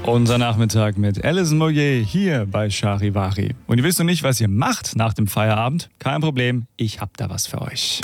Unser Nachmittag mit Alison Moyet hier bei Charivari. Und ihr wisst noch nicht, was ihr macht nach dem Feierabend? Kein Problem, ich hab da was für euch.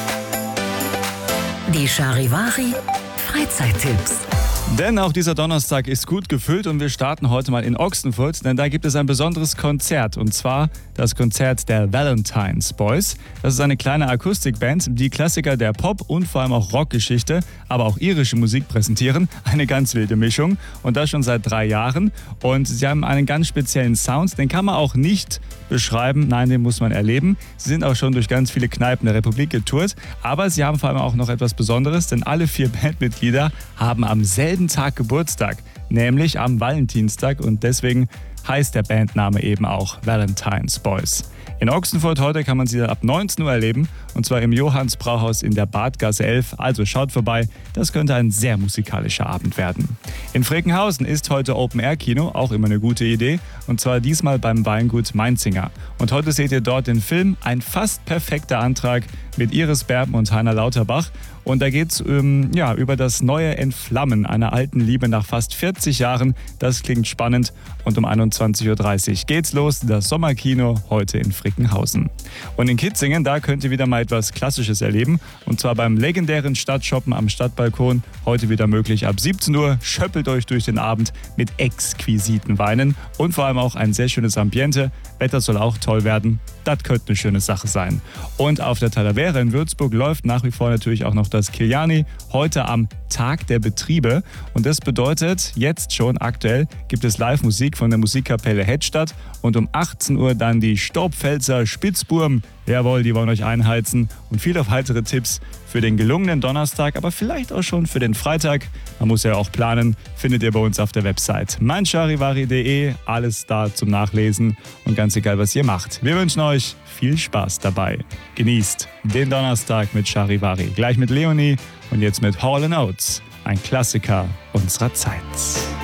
Die Charivari Freizeittipps. Denn auch dieser Donnerstag ist gut gefüllt und wir starten heute mal in Ochsenfurt, denn da gibt es ein besonderes Konzert und zwar das Konzert der Valentines Boys. Das ist eine kleine Akustikband, die Klassiker der Pop- und vor allem auch Rockgeschichte, aber auch irische Musik präsentieren. Eine ganz wilde Mischung und das schon seit 3 Jahren und sie haben einen ganz speziellen Sound, den kann man auch nicht beschreiben, nein, den muss man erleben. Sie sind auch schon durch ganz viele Kneipen der Republik getourt, aber sie haben vor allem auch noch etwas Besonderes, denn alle 4 Bandmitglieder haben am selben Tag Geburtstag, nämlich am Valentinstag und deswegen heißt der Bandname eben auch Valentines Boys. In Ochsenfurt heute kann man sie ab 19 Uhr erleben und zwar im Johanns Brauhaus in der Badgasse 11, also schaut vorbei, das könnte ein sehr musikalischer Abend werden. In Frekenhausen ist heute Open-Air-Kino, auch immer eine gute Idee und zwar diesmal beim Weingut Mainzinger. Und heute seht ihr dort den Film Ein fast perfekter Antrag mit Iris Berben und Heiner Lauterbach. Und da geht es über das neue Entflammen einer alten Liebe nach fast 40 Jahren. Das klingt spannend. Und um 21.30 Uhr geht's los, das Sommerkino heute in Frickenhausen. Und in Kitzingen, da könnt ihr wieder mal etwas Klassisches erleben. Und zwar beim legendären Stadtshoppen am Stadtbalkon. Heute wieder möglich ab 17 Uhr. Schöppelt euch durch den Abend mit exquisiten Weinen. Und vor allem auch ein sehr schönes Ambiente. Wetter soll auch toll werden. Das könnte eine schöne Sache sein. Und auf der Talavera in Würzburg läuft nach wie vor natürlich auch noch das Kiliani, heute am Tag der Betriebe. Und das bedeutet, jetzt schon aktuell gibt es Live-Musik von der Musikkapelle Hedstadt und um 18 Uhr dann die Staubpfälzer Spitzburm. Jawohl, die wollen euch einheizen und viele weitere Tipps für den gelungenen Donnerstag, aber vielleicht auch schon für den Freitag. Man muss ja auch planen, findet ihr bei uns auf der Website meincharivari.de. Alles da zum Nachlesen und ganz egal, was ihr macht. Wir wünschen euch viel Spaß dabei. Genießt den Donnerstag mit Charivari. Gleich mit Leonie und jetzt mit Hall & Oates, ein Klassiker unserer Zeit.